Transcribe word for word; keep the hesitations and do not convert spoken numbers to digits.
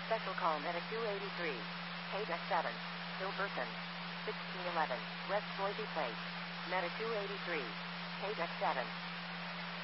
Special call Meta two eighty-three. Page X seven. Bill Person. sixteen eleven. West Boise Place. Meta two eighty-three. Page X seven.